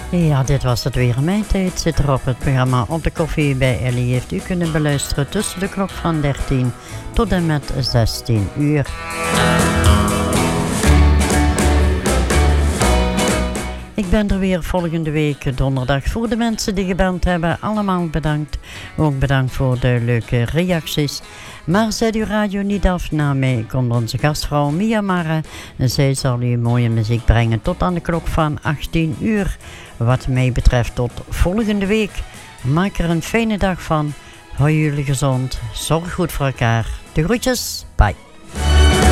Ja, dit was het weer. Mijn tijd zit erop. Het programma Op de Koffie bij Ellie heeft u kunnen beluisteren tussen de klok van 13 tot en met 16 uur. Ik ben er weer volgende week donderdag. Voor de mensen die gebeld hebben, allemaal bedankt. Ook bedankt voor de leuke reacties. Maar zet uw radio niet af. Na mij komt onze gastvrouw Mia Marre. En zij zal u mooie muziek brengen tot aan de klok van 18 uur. Wat mij betreft tot volgende week. Maak er een fijne dag van. Hou jullie gezond. Zorg goed voor elkaar. De groetjes. Bye.